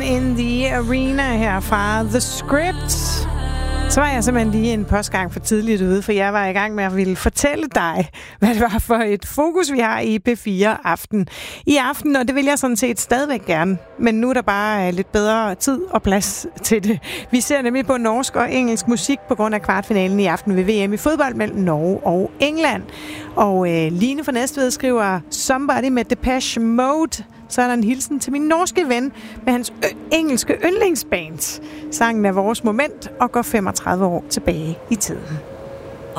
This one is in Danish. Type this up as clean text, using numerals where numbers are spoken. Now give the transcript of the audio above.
in the Arena her fra The Script. Så var jeg simpelthen lige en postgang for tidligt ude, for jeg var i gang med at ville fortælle dig, hvad det var for et fokus, vi har i P4 Aften. I aften, og det vil jeg sådan set stadigvæk gerne, men nu er der bare lidt bedre tid og plads til det. Vi ser nemlig på norsk og engelsk musik på grund af kvartfinalen i aften ved VM i fodbold mellem Norge og England. Og Line fra Næstved skriver Somebody med Depeche Mode. Så er der en hilsen til min norske ven med hans engelske yndlingsband. Sangen er vores moment og går 35 år tilbage i tiden.